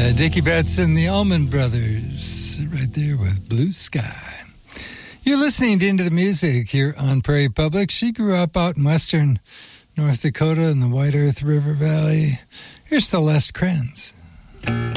Dickie Betts and the Allman Brothers, right there with Blue Sky. You're listening to Into the Music here on Prairie Public. She grew up out in western North Dakota in the White Earth River Valley. Here's Celeste Krenz.